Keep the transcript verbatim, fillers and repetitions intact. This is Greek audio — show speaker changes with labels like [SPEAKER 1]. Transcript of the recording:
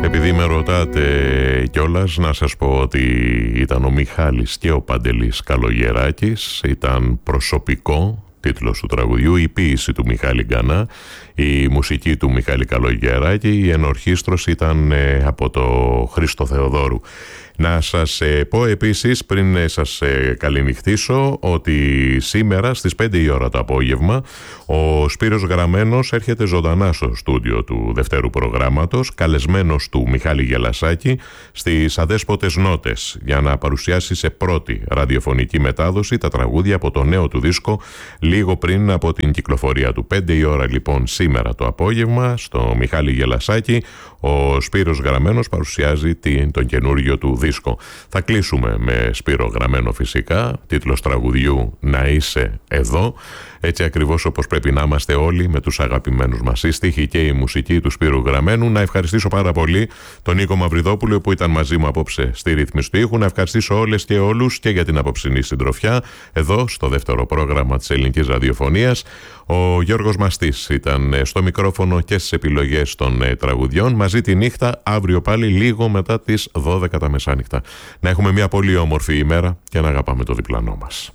[SPEAKER 1] Επειδή με ρωτάτε κιόλας, να σας πω ότι ήταν ο Μιχάλης και ο Παντελής Καλογεράκης. Ήταν προσωπικό τίτλος του τραγουδιού, η ποίηση του Μιχάλη Γκανά, η μουσική του Μιχάλη Καλογεράκη, η ενορχήστρωση ήταν ε, από το Χρήστο Θεοδόρου. Να σας ε, πω επίσης, πριν ε, σας ε, καληνυχτήσω, ότι σήμερα στις πέντε η ώρα το απόγευμα ο Σπύρος Γραμμένος έρχεται ζωντανά στο στούντιο του δευτέρου προγράμματος, καλεσμένος του Μιχάλη Γελασάκη, στις Αδέσποτες Νότες, για να παρουσιάσει σε πρώτη ραδιοφωνική μετάδοση τα τραγούδια από το νέο του δίσκο λίγο πριν από την κυκλοφορία του. πέντε η ώρα λοιπόν σήμερα το απόγευμα στο Μιχάλη Γελασάκη ο Σπύρος Γραμμένος παρουσιάζει την, τον καινούργιο του δίσκο. Θα κλείσουμε με Σπύρο Γραμμένο φυσικά, τίτλος τραγουδιού «Να είσαι εδώ», έτσι ακριβώς όπως πρέπει να είμαστε όλοι με τους αγαπημένους μας. Η στίχη και η μουσική του Σπύρου Γραμμένου. Να ευχαριστήσω πάρα πολύ τον Νίκο Μαυριδόπουλο που ήταν μαζί μου απόψε στη ρύθμιση του ήχου. Να ευχαριστήσω όλες και όλους και για την απόψινή συντροφιά εδώ στο δεύτερο πρόγραμμα της ελληνικής ραδιοφωνίας. Ο Γιώργος Μαστής ήταν στο μικρόφωνο και στις επιλογές των τραγουδιών. Μαζί τη νύχτα, αύριο πάλι λίγο μετά τις δώδεκα τα μεσάνυχτα. Να έχουμε μια πολύ όμορφη ημέρα και να αγαπάμε το διπλανό μας.